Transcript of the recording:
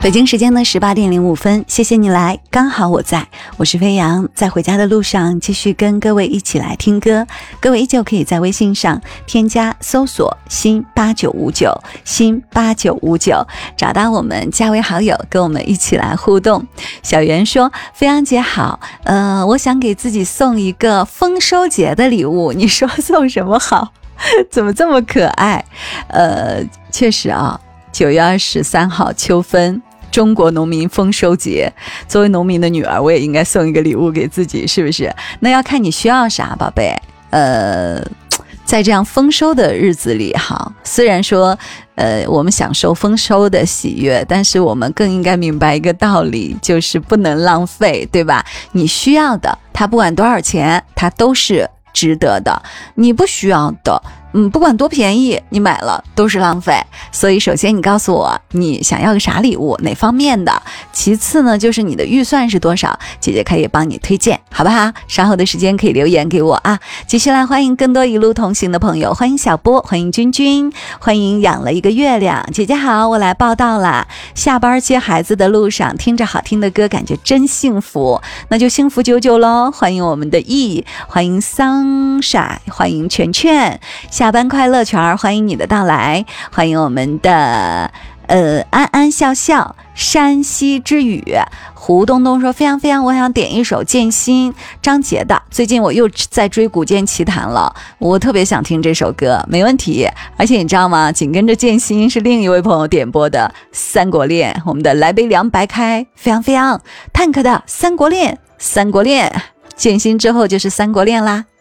北京时间的18点05分，谢谢你来，刚好我在，我是飞扬，在回家的路上继续跟各位一起来听歌。各位依旧可以在微信上添加搜索新8959新8959，找到我们加为好友，跟我们一起来互动。小袁说，飞扬姐好，我想给自己送一个丰收节的礼物，你说送什么好？怎么这么可爱？确实啊，9月23号秋分，中国农民丰收节，作为农民的女儿，我也应该送一个礼物给自己，是不是？那要看你需要啥，宝贝。在这样丰收的日子里哈，虽然说我们享受丰收的喜悦，但是我们更应该明白一个道理，就是不能浪费，对吧？你需要的，它不管多少钱，它都是值得的。你不需要的，不管多便宜，你买了都是浪费。所以首先你告诉我你想要个啥礼物，哪方面的，其次呢就是你的预算是多少，姐姐可以帮你推荐，好不好？稍后的时间可以留言给我啊。继续来欢迎更多一路同行的朋友，欢迎小波，欢迎君君，欢迎养了一个月亮，姐姐好，我来报道啦。下班接孩子的路上听着好听的歌，感觉真幸福，那就幸福久咯。欢迎我们的 E， 欢迎桑傻，欢迎全全，下班快乐圈，欢迎你的到来，欢迎我们的安安笑笑，山西之语，胡东东说，非常我想点一首剑心，张杰的，最近我又在追古剑奇谭了，我特别想听这首歌，没问题。而且你知道吗，紧跟着剑心是另一位朋友点播的三国恋，我们的来杯凉白开，非常 Tank 的三国恋，剑心之后就是三国恋啦。